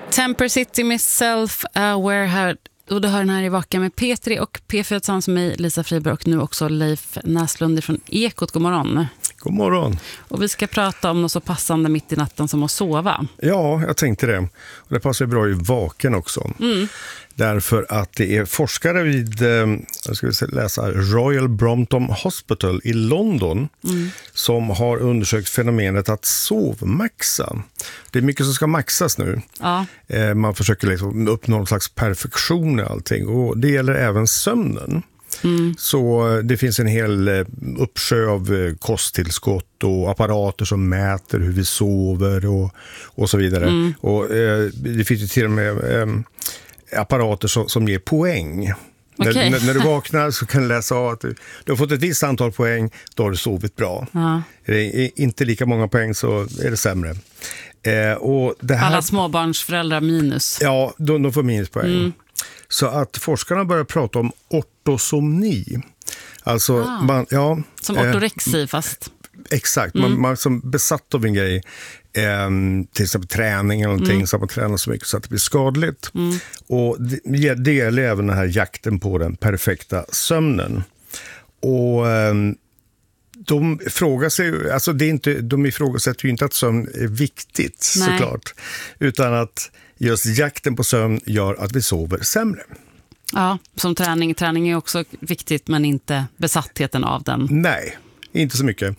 Temper City med Self-Aware här. Och du hör den här i Vaka med Petri och P4 tillsammans med mig, Lisa Friberg, och nu också Leif Näslund från Ekot. God morgon. God morgon. Och vi ska prata om något så passande mitt i natten som att sova. Ja, jag tänkte det. Och det passar bra i Vaken också. Därför att det är forskare vid jag ska läsa, Royal Brompton Hospital i London som har undersökt fenomenet att sovmaxa. Det är mycket som ska maxas nu. Ja. Man försöker liksom uppnå någon slags perfektion i allting. Och det gäller även sömnen. Så det finns en hel uppsjö av kosttillskott och apparater som mäter hur vi sover och så vidare. Och det finns ju till och med apparater som ger poäng. Okay. När du vaknar så kan du läsa av att du har fått ett visst antal poäng, då har du sovit bra. Är det inte lika många poäng så är det sämre. Och det här, alla småbarnsföräldrar minus. Ja, de får minuspoäng. Så att forskarna börjar prata om ortosomni. Alltså, som ortorexi fast. Exakt, man som besatt av en grej, till exempel träning eller någonting, så att man tränar så mycket så att det blir skadligt. Och det gäller även den här jakten på den perfekta sömnen. Och de frågar sig, alltså de ifrågasätter ju inte att sömn är viktigt såklart, utan att just jakten på sömn gör att vi sover sämre. Ja, som träning. Träning är också viktigt, men inte besattheten av den. Nej, inte så mycket.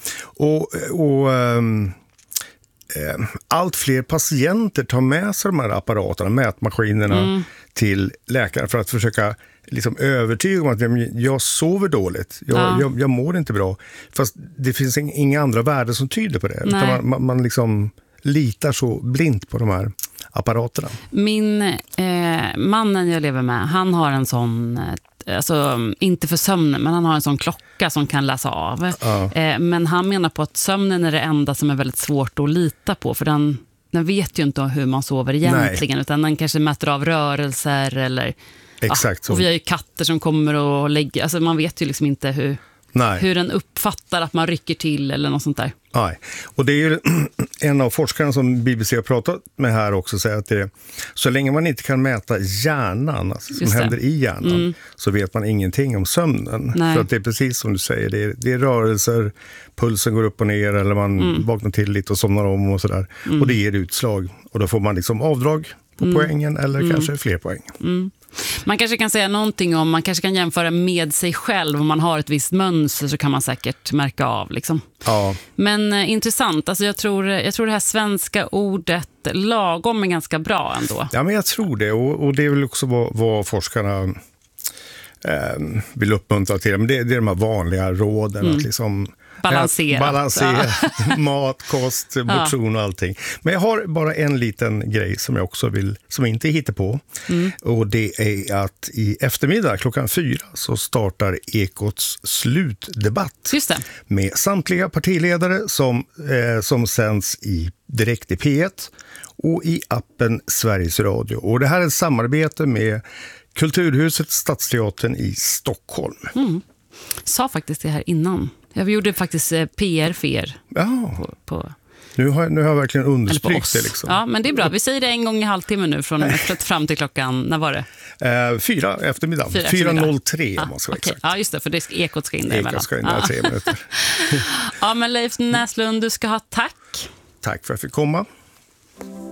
Allt fler patienter tar med sig de här apparaterna, mätmaskinerna till läkaren för att försöka liksom övertyga om att jag sover dåligt. Jag mår inte bra. Fast det finns inga andra värden som tyder på det. Utan man liksom litar så blint på de här apparaterna. Mannen jag lever med, han har en sån, alltså inte för sömnen, men han har en sån klocka som kan läsa av. Men han menar på att sömnen är det enda som är väldigt svårt att lita på, för den vet ju inte hur man sover egentligen, utan den kanske mäter av rörelser eller... Exakt så. Och vi har ju katter som kommer och lägger, alltså man vet ju liksom inte hur den uppfattar att man rycker till eller något sånt där. Nej, och det är ju en av forskarna som BBC har pratat med här också, säger att det, så länge man inte kan mäta hjärnan, alltså som händer i hjärnan, så vet man ingenting om sömnen. För att det är precis som du säger, det är rörelser, pulsen går upp och ner eller man vaknar till lite och somnar om och sådär. Och det ger utslag och då får man liksom avdrag på poängen eller kanske fler poäng. Man kanske kan säga någonting om, man kanske kan jämföra med sig själv. Om man har ett visst mönster så kan man säkert märka av liksom. Ja. Men intressant, alltså jag tror det här svenska ordet lagom är ganska bra ändå. Ja, men jag tror det, och det är väl också vad forskarna vill uppmuntra till. Men det är de här vanliga råden att liksom balansera mat, kost, motion och allting. Men jag har bara en liten grej som jag också som inte hittar på. Och det är att i eftermiddag 4:00 så startar Ekots slutdebatt. Just det. Med samtliga partiledare som sänds direkt i P1 och i appen Sveriges Radio. Och det här är ett samarbete med Kulturhuset Stadsteatern i Stockholm. Sa faktiskt det här innan. Jag gjorde faktiskt PR för er. Ja. Nu har jag verkligen understrykt det. Liksom. Ja, men det är bra. Vi säger det en gång i halvtimme nu fram till klockan, när var det? 4 eftermiddag. 4:03 om man ska vara exakt. Ja, just det, för Ekot ska in där emellan. Ekot ska in där 3 minuter. Ja, men Leif Näslund, du ska ha tack. Tack för att jag fick komma.